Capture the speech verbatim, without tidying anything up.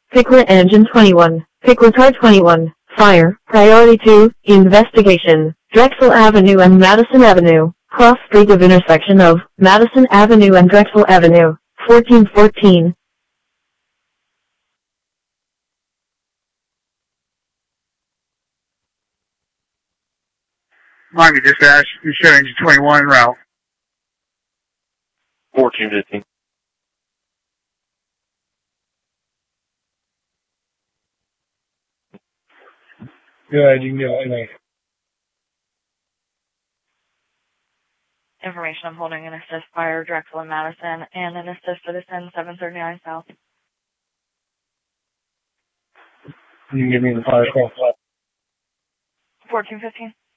Pickler Engine twenty-one, Pickler Car twenty-one, Fire, Priority two, Investigation, Drexel Avenue and Madison Avenue, Cross Street of intersection of Madison Avenue and Drexel Avenue, fourteen fourteen. Miami Dispatch, you show engine twenty-one en route. fourteen fifteen. Go ahead, you can give it to me. Information, I'm holding an assist fire, Drexel and Madison, and an assist for this end, seven thirty-nine South. You can give me the fire call. fourteen fifteen.